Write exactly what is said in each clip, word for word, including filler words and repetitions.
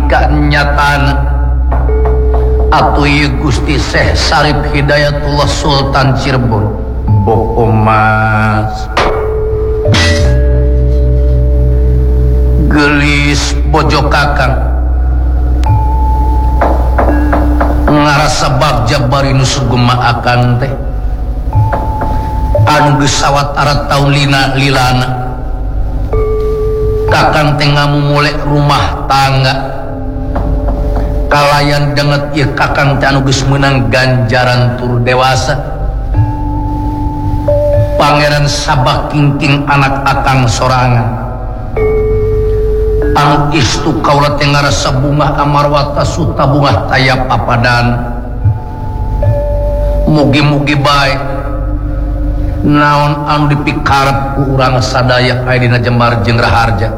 kenyataan atuh ieu Gusti Syekh Sarip Hidayatullah Sultan Cirebon boh Mas gelis bojo kakang ngarasa bagja bari nu sugema akang teh anu geus sawat arat taun lina lilana kakang teh ngamumule rumah tangga kalayan denget ieu kakang teh anu geus meunang ganjaran tur dewasa Pangeran Sabah Kingking anak akang sorangan anu istu kaula teh ngarasa bunga amarwata suta bunga tayap papadan mugi-mugi bae naon anu dipikarep ku urang sadaya aya dina Jembar jeung Raharja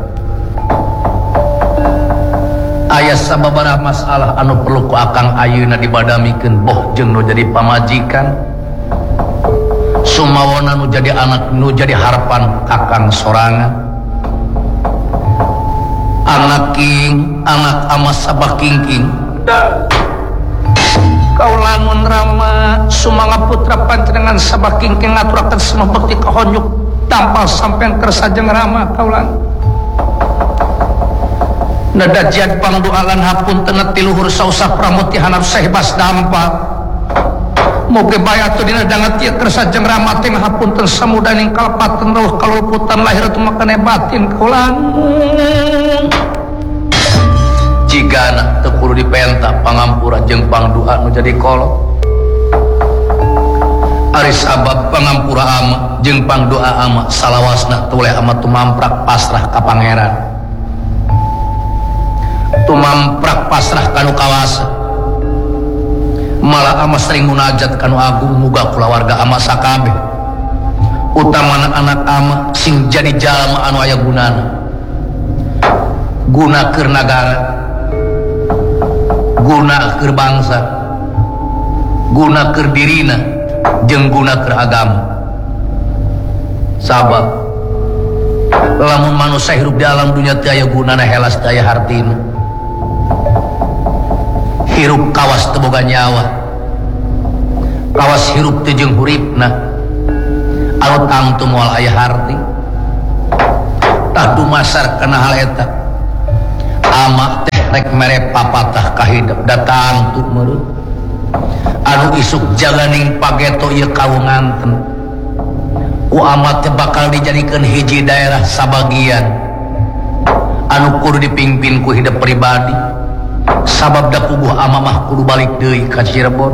aya sababaraha masalah anu perlu ku akang ayeuna dibadamikeun boh jeung nu jadi pamajikan sumawana nu jadi anak nu jadi harapan kakang sorangan anak king anak ama Sabah Kingking kau lamun rama sumangga putra panjenengan Sabah Kingking ngaturakeun semua bekti kahonyuk tampal sampean kersa jeung rama kaulan nadajian pangdoalan hapunten ti luhur sausah pramuti hanap sehbas dampal moga bae atuh dina dangat ieu kersa jeung rama teh hapunten samudaning kalepaten roh kaluluputan lahir teu makane batin kaulan jigana teu kudu dipenta pangampura jeung pangdoa nu jadi kolot ari sabab pangampura ama jeung pangdoa ama salawasna teu oleh ama tumamprak pasrah ka pangeran tumamprak pasrah kanu kawasa malah ama sering munajat kanu agung muga kulawarga ama sakabeh utamana anak ama sing jadi jalma anu aya gunana guna keur nagara guna keur bangsa guna keur dirina jeung guna keur agama sabab lamun manusia hirup di alam dunia teu aya gunana helas teu aya hartina hirup kawas teu boga nyawa kawas hirup teu jeung huripna alot angtu moal aya harti tah dumasar kana hal eta ama teh rek mere papatah kahidep datang tu meureun anu isuk jaganing pageto ieu kawunganten ku ama teh bakal dijadikeun hiji daerah sabagian anu kudu dipingpin ku hidup pribadi sabab da puguh ama mah kudu balik deui ka Cirebon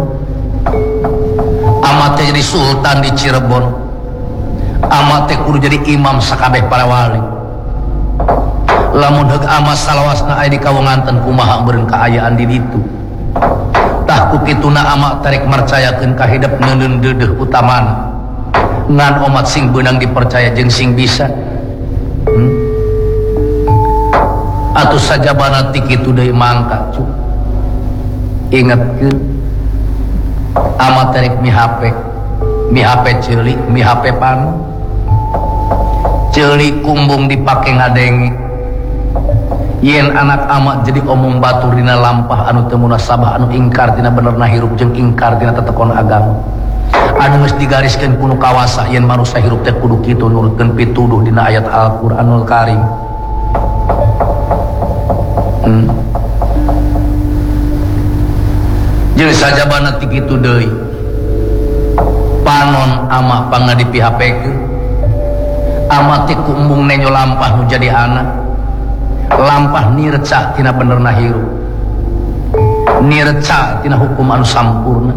ama teh jadi sultan di Cirebon ama teh kudu jadi imam sakabeh para wali lamun heug ama salawasna aya di kawunganten kumaha beureun kaayaan di ditu tah ku kituna ama tarik marcayakeun ka hidup neuneun deudeuh utamana ngan omat sing beunang dipercaya jeung sing bisa hmm? atuh sajabana ti kitu deui mangka cu ingetkeun ama tarik mihape mihape ceulik mihape panu ceulik kumbung dipake ngadenge yen anak ama jadi omong batur dina lampah anu teu munasabah anu ingkar dina benerna hirup jeung ingkar dina tetekon agama anu geus digariskeun kuno kawasa yen manusia hirup teh kudu kitu nurutkeun pituduh dina ayat Al-Qur'anul Karim hmm. jeung sajabana ti kitu deui panon ama pangadipihapekeun ama teh ku embung nenyo lampah nu jadi anak lampah nirca tina benerna hirup nirca tina hukum anu sampurna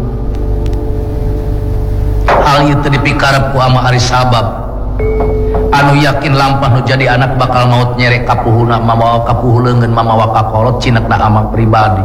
hal ieu teu dipikarep ku ama ari sabab anu yakin lampah nu jadi anak bakal maut nyere kapuhuna mamawa kapuh leungeun mamawa kakolot cinekna ama pribadi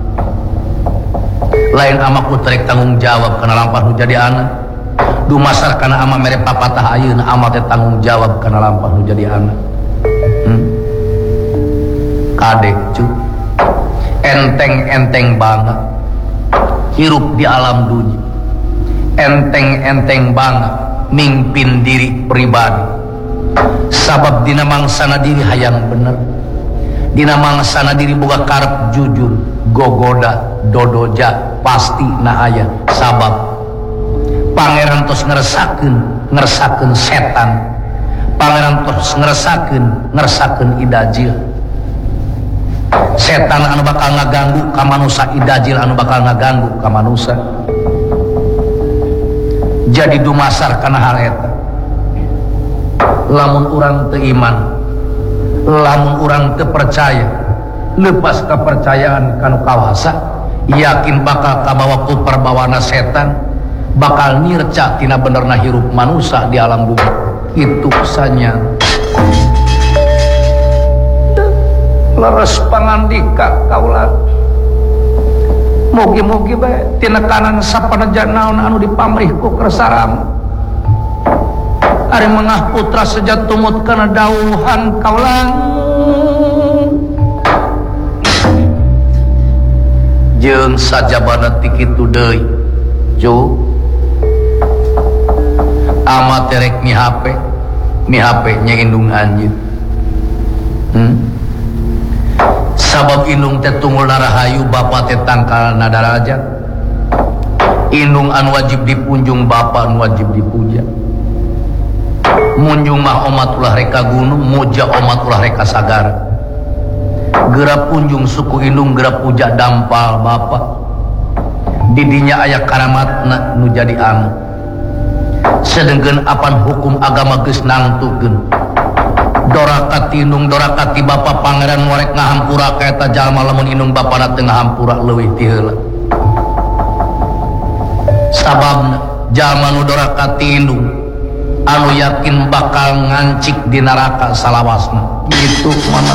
lain ama ku tarik tanggung jawab kana lampah nu jadi anak dumasar kana ama mere papatah ayeuna ama teh tanggung jawab kana lampah nu jadi anak hmm? Kadek cu enteng-enteng banget hirup di alam dunia enteng-enteng banget mimpin diri pribadi sabab dina mangsana diri hayang bener dina mangsana diri boga karep jujur gogoda dodoja pasti na aya sabab pangeran tos ngeresakeun ngeresakeun setan pangeran tos ngeresakeun ngeresakeun idajil setan anu bakal ngaganggu ka manusia idajil anu bakal ngaganggu ka manusia jadi dumasar kana hal eta lamun urang teu iman lamun urang teu percaya lepas kepercayaan kanu kawasa yakin bakal kabawa ku perbawana setan bakal nirca tina benerna hirup manusia di alam bumi itu sanya leres pangandika kaulah mugi-mugi bae tina kanan sapaneja naon anu dipamrih ku kersaramu ari mengah putra sejatumut kana dawuhan kaulah jeung sajabana ti kitu deui jo amat terek mi H P mi H P nya indung anjeun hmm? sabab indung teh tunggul narahayu bapa teh tangkalna darajat indung anu wajib dipunjung bapa anu wajib dipuja munjung mah omat ulah reka gunung muja omat ulah reka sagara gerak punjung suku indung gerak puja dampal bapa didinya aya karamatna nu jadi anu sedengkeun apan hukum agama geus nangtukeun dorakati indung dorakati bapa pangeran warek ngahampura ka eta jalma lamun indung bapana teu ngahampura leuwih ti heula sababna jalma nu dorakati indung anu yakin bakal ngancik di neraka salawasna gitu mana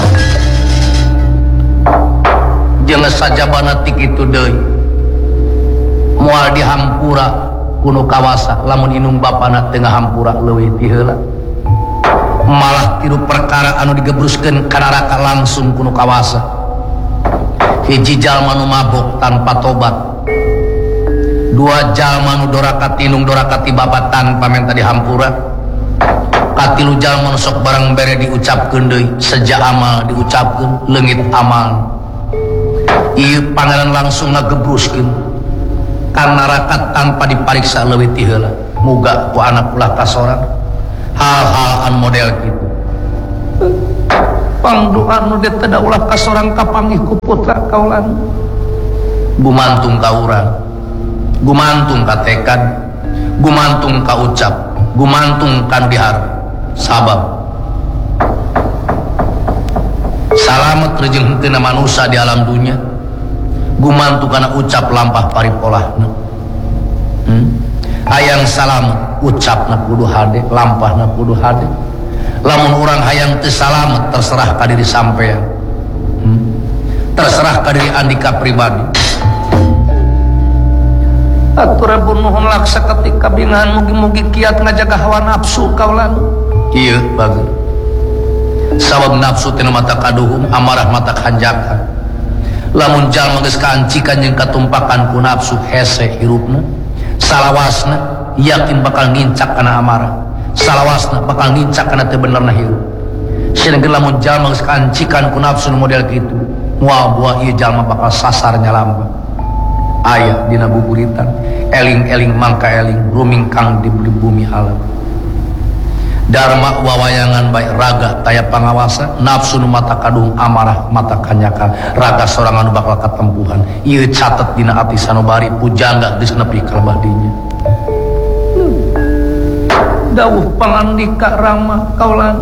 jeung sajabana ti kitu deui moal dihampura kuno kawasa lamun indung bapana teu ngahampura leuwih ti heula malah tiru perkara anu digebruskeun ka neraka langsung kuno kawasa hiji jalma nu mabok tanpa tobat dua jalma nu dorakati indung dorakati bapa tanpa menta dihampura katilu jalma nu sok barang bere diucapkeun deui seja amal diucapkeun leungit amal ieu pangeran langsung ngagebruskeun ka neraka tanpa dipariksa leuwih ti heula muga ku anak ulah kasorang hal-hal an model kitu pangdoa nu teh teu ulah kasorang kapanggih ku putra kaulan gumantung ka urang gumantung ka tekad gumantung ka ucap gumantung kan diharap sabab salamet rejeng henteu manusia di alam dunia gumantu kana ucap lampah paripolahna hmm? hayang salamet ucapna kudu hade lampahna kudu hade lamun urang hayang teu salamet terserah ka diri sampean hmm? terserah ka diri andika pribadi aturabun nuhun laksa ketika bingahan mugi-mugi kiat ngajaga hawa nafsu kaulan ieu bagus sabab nafsu tina mata kaduhum amarah mata kanjakan lamun jalma geus kaancikan jeung katumpakan ku nafsu hese hirupna salawasna yakin bakal ngincak kana amarah salawasna bakal ngincak kana teu benerna hirup sedengkeun lamun jalma geus kaancikan ku nafsu model kitu moal buah ieu jalma bakal sasarnya lamba aya dina buburitan eling-eling mangka eling ruming kang di bumi alam dharma wawayangan baik raga taya pangawasa nafsu nu mata kadung amarah mata kanyakan raga sorangan nu bakal katempuhan ieu catet dina ati sanubari pujangga geus nepi ka lebah dinya dawuh pangandika rama kaulan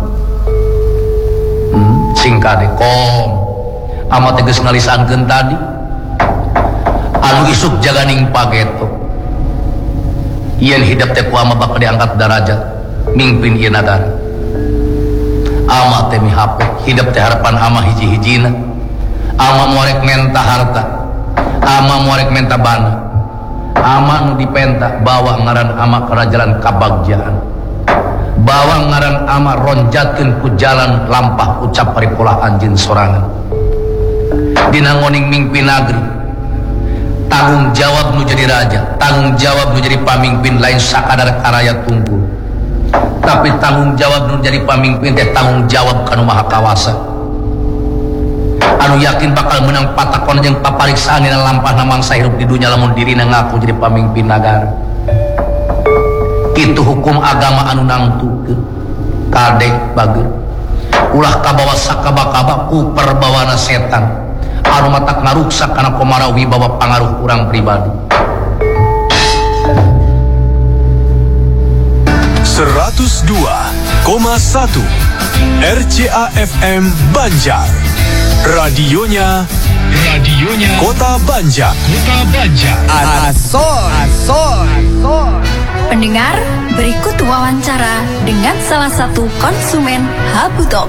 hmm, singkade kom amat geus ngalisankeun tadi anu isuk jaganing pageto yen hidup teh ku ama bakal diangkat derajat mimpin ieu nagara ama teh mi H P hidup teh harapan ama hiji-hijina ama morek menta harta ama morek menta bana ama nu dipenta bawa ngaran ama kana jalan kabagjaan bawa ngaran ama ronjatkeun ku jalan lampah ucap paripolah anjeun sorangan dina ngoning mingpin nagri tanggung jawab nu jadi raja tanggung jawab nu jadi pamimpin lain sakadar karaya tunggul tapi tanggung jawab nu jadi pamimpin teh tanggung jawab kanu maha kawasa anu yakin bakal menang patakon jeung papariksaan dina lampah mangsa hirup di dunya lamun dirina ngaku jadi pamimpin negara. Kitu hukum agama anu nangtukeun kadek bager ulah kabawa sakaba-kaba ku perbawana setan anu matak ngaruksak kana komara wibawa pangaruh urang pribadi. seratus dua koma satu R C A F M Banjar. Radionya Radionya Kota Banjar. Kota Banjar. Asor Asor Asor. Pendengar, berikut wawancara dengan salah satu konsumen Habutok.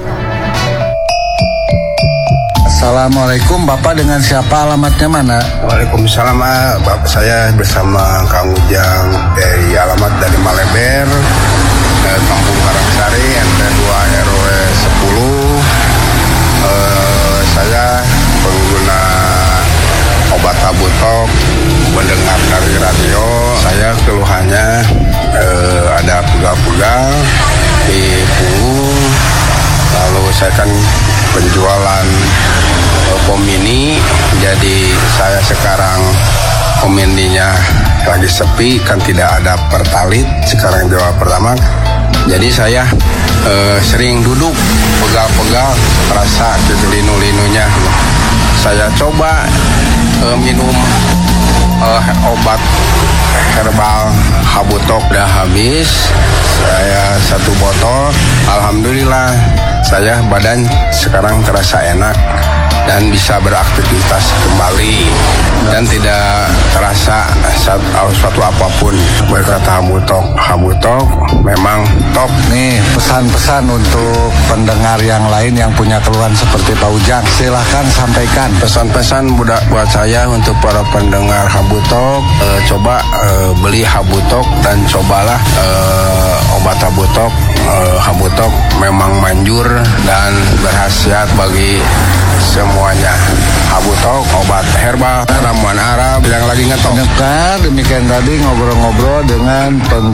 Assalamualaikum, Bapak dengan siapa, alamatnya mana? Waalaikumsalam, Bapak saya bersama Kang Ujang dari alamat dari Maleber, Kampung Karangsari, R T dua R W sepuluh. Eh, saya pengguna obat Habutok, mendengar dari radio. Saya keluhannya eh, ada pegal-pegal di punggung. Lalu saya kan penjualan eh, pom mini, jadi saya sekarang pom mininya lagi sepi, kan tidak ada pertalit. Sekarang jual pertama, jadi saya eh, sering duduk pegal-pegal, terasa gitu linu-linunya. Saya coba uh, minum uh, obat herbal Habutok, udah habis saya satu botol. Alhamdulillah saya badan sekarang terasa enak dan bisa beraktivitas kembali dan tidak terasa suatu apapun. Berkata Habutok, Habutok memang top. Nih pesan-pesan untuk pendengar yang lain yang punya keluhan seperti Pak Ujang, silahkan sampaikan. Pesan-pesan buat, buat saya untuk para pendengar Habutok, eh, coba eh, beli Habutok dan cobalah eh, obat Habutok. Eh, Habutok memang manjur dan berkhasiat bagi semuanya. Habutok obat herbal ramuan Arab yang lagi ngetop. Demikian tadi ngobrol-ngobrol dengan peng